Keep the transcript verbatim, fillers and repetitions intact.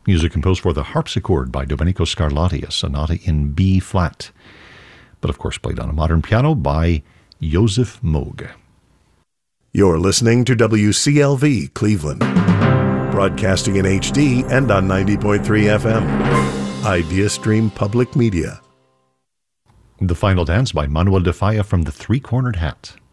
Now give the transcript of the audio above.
Music composed for the harpsichord by Domenico Scarlatti, a sonata in B flat, but of course played on a modern piano by Joseph Moog. You're listening to W C L V Cleveland, broadcasting in H D and on ninety point three F M. IdeaStream Public Media. The Final Dance by Manuel de Falla from the Three-Cornered Hat.